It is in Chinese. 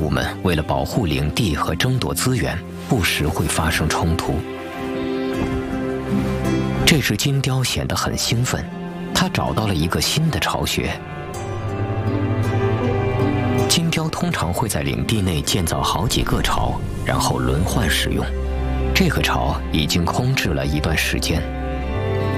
部们为了保护领地和争夺资源，不时会发生冲突。这只金雕显得很兴奋，它找到了一个新的巢穴。金雕通常会在领地内建造好几个巢，然后轮换使用。这个巢已经空置了一段时间。